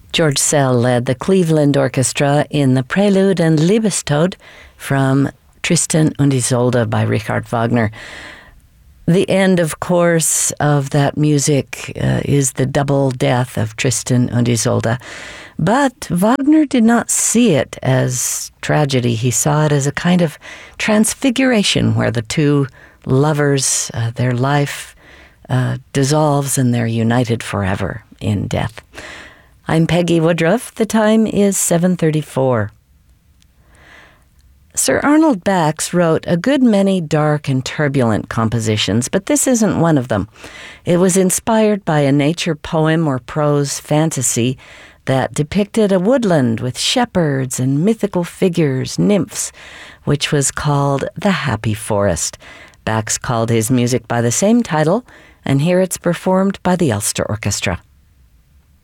George Szell led the Cleveland Orchestra in the Prelude and Liebestod from Tristan und Isolde by Richard Wagner. The end, of course, of that music is the double death of Tristan und Isolde. But Wagner did not see it as tragedy. He saw it as a kind of transfiguration where the two lovers, their life dissolves and they're united forever in death. I'm Peggy Woodruff. The time is 7:34. Sir Arnold Bax wrote a good many dark and turbulent compositions, but this isn't one of them. It was inspired by a nature poem or prose fantasy that depicted a woodland with shepherds and mythical figures, nymphs, which was called The Happy Forest. Bax called his music by the same title, and here it's performed by the Ulster Orchestra.